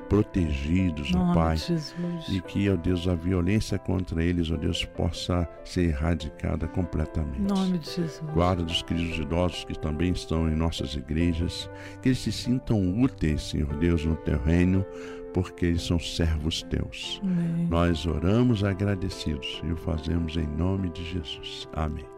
protegidos, ó Pai, Jesus. e que, ó Deus, a violência contra eles, ó Deus, possa ser erradicada completamente. Em nome de Jesus. Guarda dos queridos idosos que também estão em nossas igrejas, que eles se sintam úteis, Senhor Deus, no teu reino, porque eles são servos teus. Amém. Nós oramos agradecidos e o fazemos em nome de Jesus. Amém.